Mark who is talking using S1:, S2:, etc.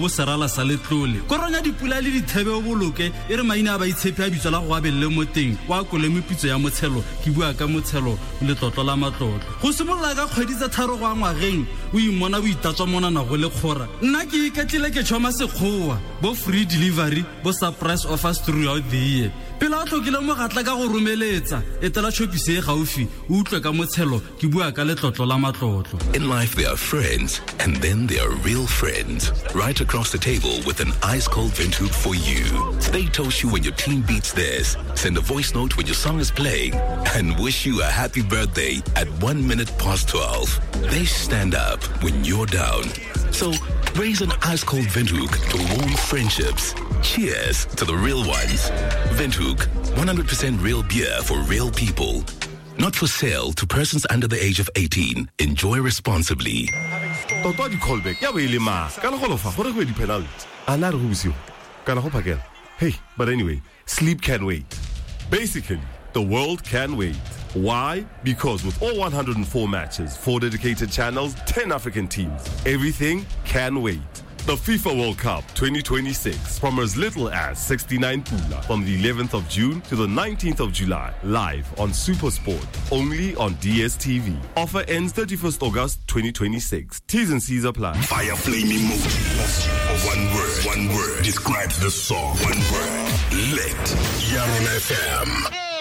S1: bo serala sa letlole koronya dipula le dithebe o boloke e re maina ba itshepe a bitsela go abelle mo teng wa kole mepitso ya motshelo ke bua ka motshelo le tlotlo la matlotlo go simolola ka kgwedi tsa tharo go ngwageng o imona bo itatswa monana go le kgora nna ke iketlile ke tshoma sekgowa bo free delivery bo surprise offers throughout the year pele a tlhokile mogatla ka go romeletsa etela shopise e gaufi o utlwe ka motshelo ke bua ka letlotlo la matlotlo.
S2: In life there are friends and then there are real friends right across the table with an ice cold Venthoek for you. They toast you when your team beats theirs, send a voice note when your song is playing, and wish you a happy birthday at 1 minute past 12. They stand up when you're down. So raise an ice cold Venthoek to warm friendships. Cheers to the real ones. Venthoek, 100% real beer for real people. Not for sale to persons under the age of 18. Enjoy responsibly.
S3: Toto di callback ya be le ma kana go lofa gore go di penalty ana re go busio kana go phakela. Hey, but anyway, sleep can wait. Basically, the world can wait. Why? Because with all 104 matches, 4 dedicated channels, 10 African teams, everything can wait. The FIFA World Cup 2026 from as little as 69 pula from the 11th of June to the 19th of July, live on SuperSport, only on DSTV. Offer ends 31st August 2026. T's and C's apply.
S2: Fire flame emoji. One word describes the song. One word. Lit. Young FM.